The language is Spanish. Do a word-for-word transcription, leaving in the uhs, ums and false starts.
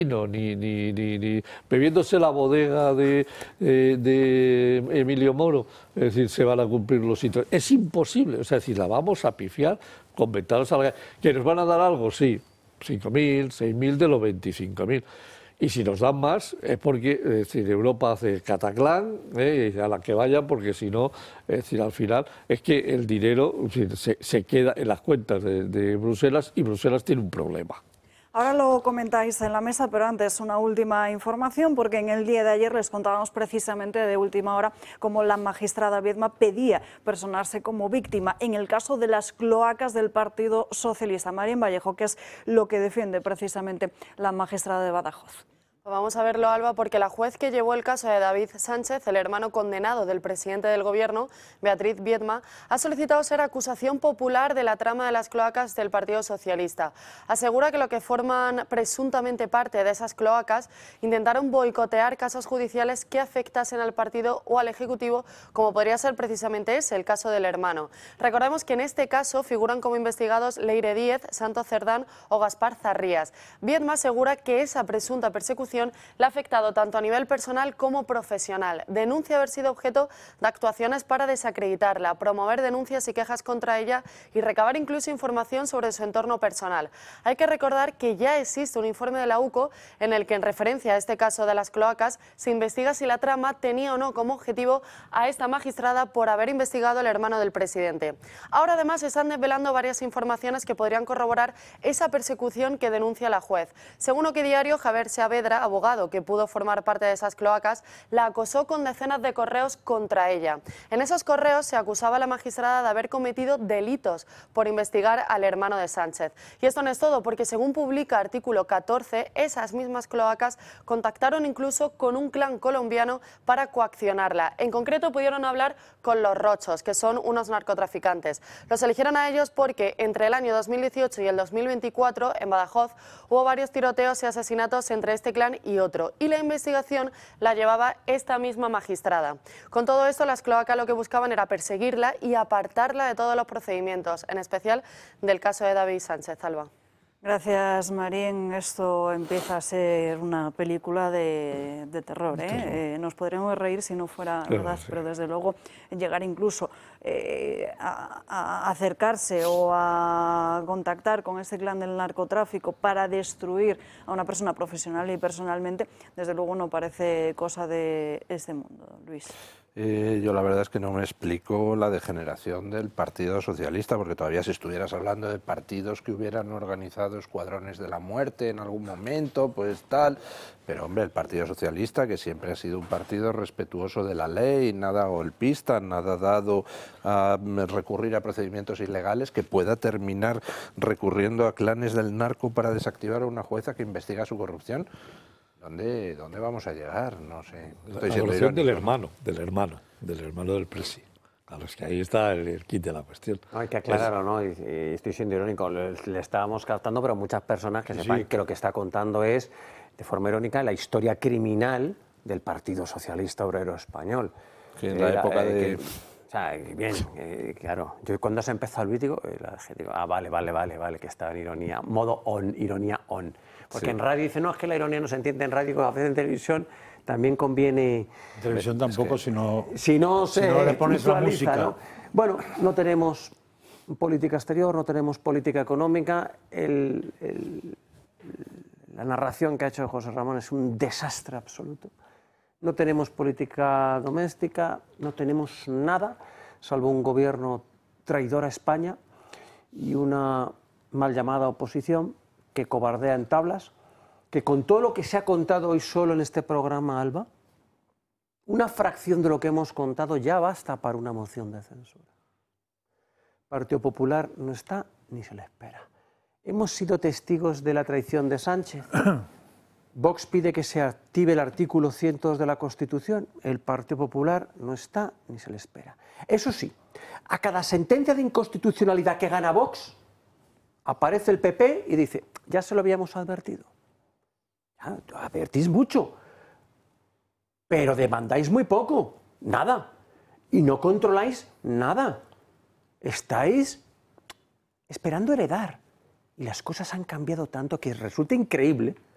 Ni, ni, ni, ni bebiéndose la bodega de, eh, de Emilio Moro, es decir, se van a cumplir los hitos. Es imposible, o sea, es decir, la vamos a pifiar con ventanas salariales. ¿Que nos van a dar algo? Sí, cinco mil, seis mil de los veinticinco mil. Y si nos dan más es porque, es decir, Europa hace cataclán, eh, a la que vayan, porque si no, es decir, al final es que el dinero es decir, se, se queda en las cuentas de, de Bruselas y Bruselas tiene un problema. Ahora lo comentáis en la mesa, pero antes una última información, porque en el día de ayer les contábamos precisamente de última hora cómo la magistrada Biedma pedía personarse como víctima en el caso de las cloacas del Partido Socialista. María Vallejo, que es lo que defiende precisamente la magistrada de Badajoz. Vamos a verlo, Alba, porque la juez que llevó el caso de David Sánchez, el hermano condenado del presidente del Gobierno, Beatriz Biedma, ha solicitado ser acusación popular de la trama de las cloacas del Partido Socialista. Asegura que los que forman presuntamente parte de esas cloacas intentaron boicotear casos judiciales que afectasen al partido o al Ejecutivo, como podría ser precisamente ese, el caso del hermano. Recordemos que en este caso figuran como investigados Leire Díez, Santo Cerdán o Gaspar Zarrías. Biedma asegura que esa presunta persecución le ha afectado tanto a nivel personal como profesional. Denuncia haber sido objeto de actuaciones para desacreditarla, promover denuncias y quejas contra ella y recabar incluso información sobre su entorno personal. Hay que recordar que ya existe un informe de la U C O en el que, en referencia a este caso de las cloacas, se investiga si la trama tenía o no como objetivo a esta magistrada por haber investigado al hermano del presidente. Ahora además se están desvelando varias informaciones que podrían corroborar esa persecución que denuncia la juez. Según OK Diario, Javier Saavedra, abogado que pudo formar parte de esas cloacas, la acosó con decenas de correos contra ella. En esos correos se acusaba a la magistrada de haber cometido delitos por investigar al hermano de Sánchez. Y esto no es todo, porque según publica Artículo catorce, esas mismas cloacas contactaron incluso con un clan colombiano para coaccionarla. En concreto pudieron hablar con los Rochos, que son unos narcotraficantes. Los eligieron a ellos porque entre el año dos mil dieciocho y el dos mil veinticuatro en Badajoz hubo varios tiroteos y asesinatos entre este clan y otro, y la investigación la llevaba esta misma magistrada. Con todo esto, las cloacas lo que buscaban era perseguirla y apartarla de todos los procedimientos, en especial del caso de David Sánchez. Alba. Gracias, Marín. Esto empieza a ser una película de, de terror, ¿eh? terror. Eh, nos podríamos reír si no fuera claro, verdad, sí. Pero desde luego llegar incluso eh, a, a acercarse o a contactar con este clan del narcotráfico para destruir a una persona profesional y personalmente, desde luego no parece cosa de este mundo. Luis. Eh, yo la verdad es que no me explico la degeneración del Partido Socialista, porque todavía si estuvieras hablando de partidos que hubieran organizado escuadrones de la muerte en algún momento, pues tal, pero hombre, el Partido Socialista, que siempre ha sido un partido respetuoso de la ley, nada golpista, nada dado a recurrir a procedimientos ilegales, que pueda terminar recurriendo a clanes del narco para desactivar a una jueza que investiga su corrupción. ¿Dónde, ¿Dónde vamos a llegar? No sé. Estoy la corrupción del hermano, del hermano, del hermano del presi. Claro, es que ahí está el, el kit de la cuestión. No, hay que aclararlo, ¿no? Y, y estoy siendo irónico, le, le estábamos captando, pero muchas personas que sepan sí. que lo que está contando es, de forma irónica, la historia criminal del Partido Socialista Obrero Español. Que en la Era, época de... Que, o sea, bien, eh, claro. Yo cuando se empezó el vídeo, la gente digo, ah, vale, vale, vale, vale, que está en ironía, modo on, ironía on. Porque sí. en radio dice, no, es que la ironía no se entiende en radio, a veces en televisión también conviene... En televisión tampoco, es que, si no, si no, se si no le pones la música. ¿no? Bueno, no tenemos política exterior, no tenemos política económica, el, el, la narración que ha hecho José Ramón es un desastre absoluto. No tenemos política doméstica, no tenemos nada, salvo un gobierno traidor a España y una mal llamada oposición que cobardea en tablas, que con todo lo que se ha contado hoy solo en este programa, Alba, una fracción de lo que hemos contado ya basta para una moción de censura. Partido Popular no está ni se le espera. Hemos sido testigos de la traición de Sánchez. Vox pide que se active el artículo ciento dos de la Constitución. El Partido Popular no está ni se le espera. Eso sí, a cada sentencia de inconstitucionalidad que gana Vox, aparece el P P y dice, ya se lo habíamos advertido. Ya, advertís mucho, pero demandáis muy poco, nada. Y no controláis nada. Estáis esperando heredar. Y las cosas han cambiado tanto que resulta increíble